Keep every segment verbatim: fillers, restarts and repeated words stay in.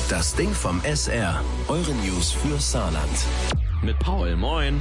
Das Ding vom S R. Eure News für Saarland. Mit Paul, moin.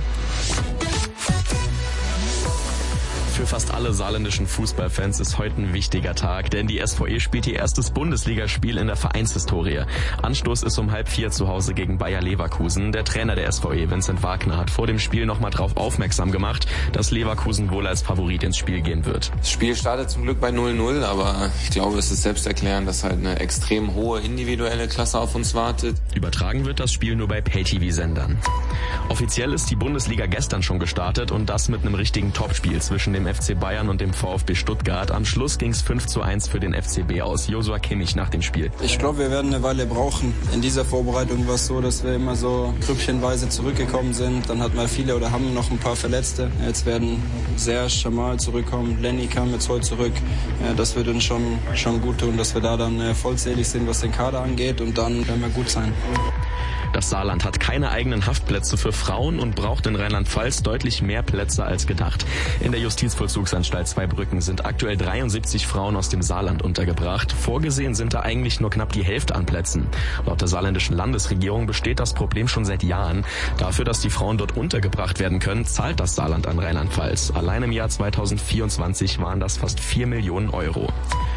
Für fast alle saarländischen Fußballfans ist heute ein wichtiger Tag, denn die S V E spielt ihr erstes Bundesligaspiel in der Vereinshistorie. Anstoß ist um halb vier zu Hause gegen Bayer Leverkusen. Der Trainer der S V E, Vincent Wagner, hat vor dem Spiel nochmal darauf aufmerksam gemacht, dass Leverkusen wohl als Favorit ins Spiel gehen wird. Das Spiel startet zum Glück bei null null, aber ich glaube, es ist selbsterklärend, dass halt eine extrem hohe individuelle Klasse auf uns wartet. Übertragen wird das Spiel nur bei Pay-T V-Sendern. Offiziell ist die Bundesliga gestern schon gestartet und das mit einem richtigen Topspiel zwischen dem F C Bayern und dem VfB Stuttgart. Am Schluss ging es fünf zu eins für den F C B aus. Joshua Kimmich nach dem Spiel. Ich glaube, wir werden eine Weile brauchen. In dieser Vorbereitung war es so, dass wir immer so grüppchenweise zurückgekommen sind. Dann hatten wir viele oder haben noch ein paar Verletzte. Jetzt werden Serge, Jamal zurückkommen. Lenny kam jetzt heute zurück. Das wird uns schon, schon gut tun, dass wir da dann vollzählig sind, was den Kader angeht. Und dann werden wir gut sein. Das Saarland hat keine eigenen Haftplätze für Frauen und braucht in Rheinland-Pfalz deutlich mehr Plätze als gedacht. In der Justizvollzugsanstalt Zweibrücken sind aktuell dreiundsiebzig Frauen aus dem Saarland untergebracht. Vorgesehen sind da eigentlich nur knapp die Hälfte an Plätzen. Laut der saarländischen Landesregierung besteht das Problem schon seit Jahren. Dafür, dass die Frauen dort untergebracht werden können, zahlt das Saarland an Rheinland-Pfalz. Allein im Jahr zweitausendvierundzwanzig waren das fast vier Millionen Euro.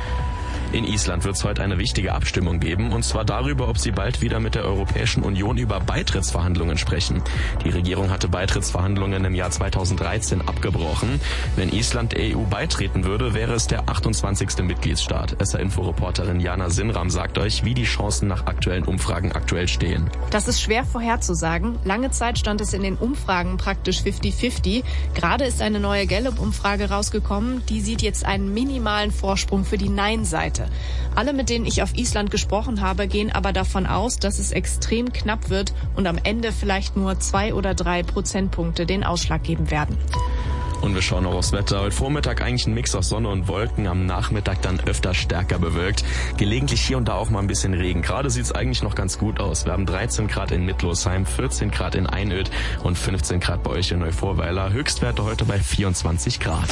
In Island wird es heute eine wichtige Abstimmung geben, und zwar darüber, ob sie bald wieder mit der Europäischen Union über Beitrittsverhandlungen sprechen. Die Regierung hatte Beitrittsverhandlungen im Jahr zweitausenddreizehn abgebrochen. Wenn Island der E U beitreten würde, wäre es der achtundzwanzigste Mitgliedsstaat. S R-Info-Reporterin Jana Sinram sagt euch, wie die Chancen nach aktuellen Umfragen aktuell stehen. Das ist schwer vorherzusagen. Lange Zeit stand es in den Umfragen praktisch fifty fifty. Gerade ist eine neue Gallup-Umfrage rausgekommen. Die sieht jetzt einen minimalen Vorsprung für die Nein-Seite. Alle, mit denen ich auf Island gesprochen habe, gehen aber davon aus, dass es extrem knapp wird und am Ende vielleicht nur zwei oder drei Prozentpunkte den Ausschlag geben werden. Und wir schauen noch aufs Wetter. Heute Vormittag eigentlich ein Mix aus Sonne und Wolken, am Nachmittag dann öfter stärker bewölkt. Gelegentlich hier und da auch mal ein bisschen Regen. Gerade sieht es eigentlich noch ganz gut aus. Wir haben dreizehn Grad in Mittlosheim, vierzehn Grad in Einöd und fünfzehn Grad bei euch in Neuvorweiler. Höchstwerte heute bei vierundzwanzig Grad.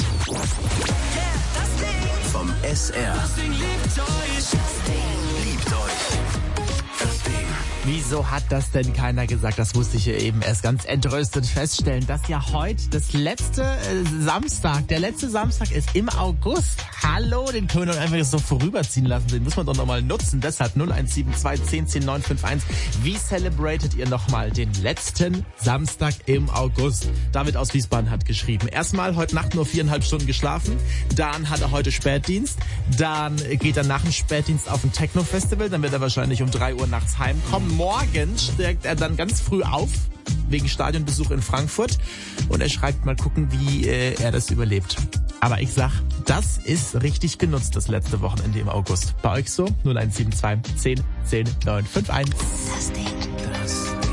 Vom S R. Liebt euch. Das Ding. Wieso hat das denn keiner gesagt? Das musste ich hier eben erst ganz entrüstet feststellen, dass ja heute das letzte äh, Samstag, der letzte Samstag ist im August. Hallo, den können wir doch einfach so vorüberziehen lassen. Den muss man doch nochmal nutzen. Deshalb null eins sieben zwei zehn zehn neun fünf eins. Wie celebratet ihr nochmal den letzten Samstag im August? David aus Wiesbaden hat geschrieben. Erstmal heute Nacht nur viereinhalb Stunden geschlafen. Dann hat er heute Spätdienst. Dann geht er nach dem Spätdienst auf ein Techno-Festival. Dann wird er wahrscheinlich um drei Uhr nachts heimkommen. Morgen steigt er dann ganz früh auf, wegen Stadionbesuch in Frankfurt. Und er schreibt, mal gucken, wie äh, er das überlebt. Aber ich sag, das ist richtig genutzt, das letzte Wochenende im August. Bei euch so? null eins sieben zwei zehn zehn neun fünf eins. Das Ding. Das